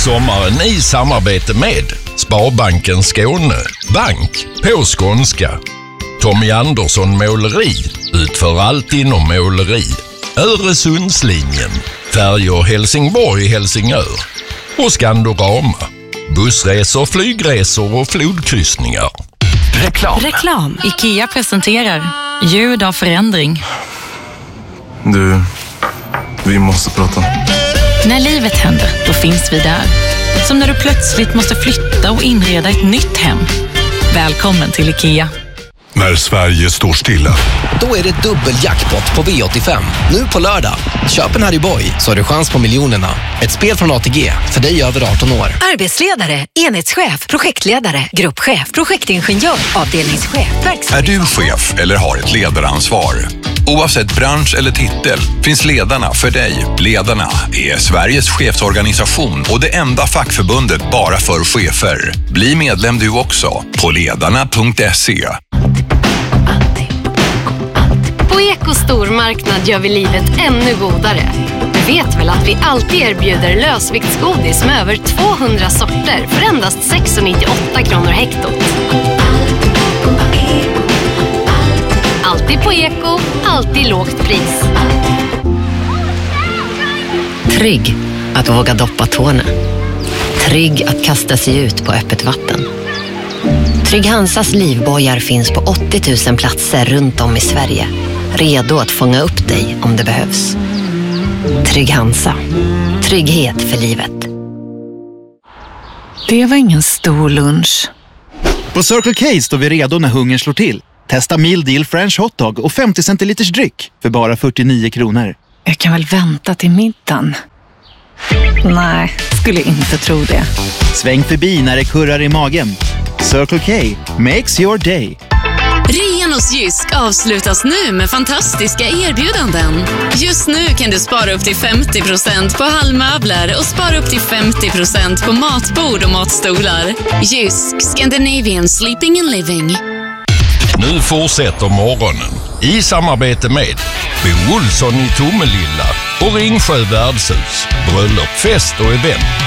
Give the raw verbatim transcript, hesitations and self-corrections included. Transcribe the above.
Sommaren i samarbete med Sparbanken Skåne, bank på skånska. Tommy Andersson Måleri utför allt inom måleri. Öresundslinjen, färjor Helsingborg-Helsingör och Skandorama, bussresor, flygresor och flodkryssningar. Reklam. Reklam. IKEA presenterar ljud av förändring. Du, vi måste prata. När livet händer, då finns vi där. Som när du plötsligt måste flytta och inreda ett nytt hem. Välkommen till IKEA. När Sverige står stilla. Då är det dubbeljackpot på V åttiofem. Nu på lördag. Köp en Harry Boy så har du chans på miljonerna. Ett spel från A T G för dig över arton år. Arbetsledare, enhetschef, projektledare, gruppchef, projektingenjör, avdelningschef, verksamhet. Är du chef eller har ett ledaransvar? Oavsett bransch eller titel finns Ledarna för dig. Ledarna är Sveriges chefsorganisation och det enda fackförbundet bara för chefer. Bli medlem du också på ledarna punkt se. På Eko stormarknad gör vi livet ännu godare. Du vet väl att vi alltid erbjuder lösviktsgodis med över tvåhundra sorter för endast sex nittioåtta kronor hektot. Alltid på Eko, alltid lågt pris. Trygg att våga doppa tårna. Trygg att kasta sig ut på öppet vatten. Trygg Hansas livbojar finns på åttio tusen platser runt om i Sverige. Redo att fånga upp dig om det behövs. Trygg Hansa. Trygghet för livet. Det var ingen stor lunch. På Circle K står vi redo när hungern slår till. Testa meal deal French hotdog och femtio centiliters dryck för bara fyrtionio kronor. Jag kan väl vänta till middagen. Nej, skulle inte tro det. Sväng förbi när det kurrar i magen. Circle K makes your day. Rean hos Jysk avslutas nu med fantastiska erbjudanden. Just nu kan du spara upp till femtio procent på hallmöbler och spara upp till femtio procent på matbord och matstolar. Jysk, Scandinavian Sleeping and Living. Nu fortsätter morgonen i samarbete med Bo Olsson i Tomelilla och Ringsjö värdshus, bröllop, fest och event.